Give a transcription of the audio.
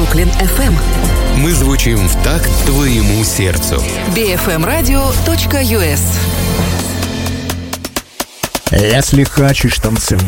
Бруклин FM. Мы звучим в такт твоему сердцу. bfmradio.us. Если хочешь танцевать